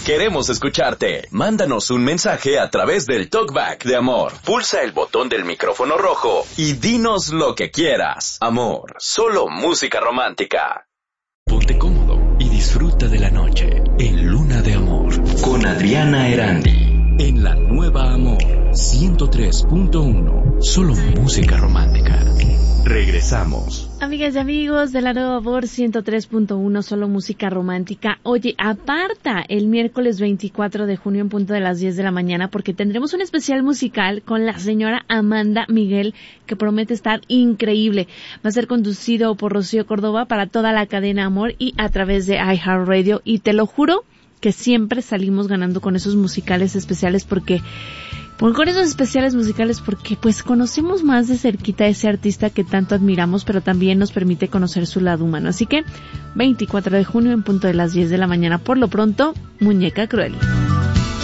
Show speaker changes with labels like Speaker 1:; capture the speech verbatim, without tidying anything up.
Speaker 1: Queremos escucharte. Mándanos un mensaje a través del Talkback de Amor. Pulsa el botón del micrófono rojo y dinos lo que quieras. Amor, solo música romántica.
Speaker 2: Ponte cómodo y disfruta de la noche en Luna de Amor con Adriana Erandi. En la nueva Amor ciento tres punto uno. Solo música romántica. Regresamos.
Speaker 3: Amigas y amigos de la nueva Amor ciento tres punto uno, solo música romántica. Oye, aparta el miércoles veinticuatro de junio en punto de las diez de la mañana porque tendremos un especial musical con la señora Amanda Miguel que promete estar increíble. Va a ser conducido por Rocío Córdoba para toda la cadena Amor y a través de iHeartRadio, y te lo juro que siempre salimos ganando con esos musicales especiales porque... con esos especiales musicales porque pues conocemos más de cerquita a ese artista que tanto admiramos, pero también nos permite conocer su lado humano. Así que veinticuatro de junio en punto de las diez de la mañana. Por lo pronto, Muñeca Cruel.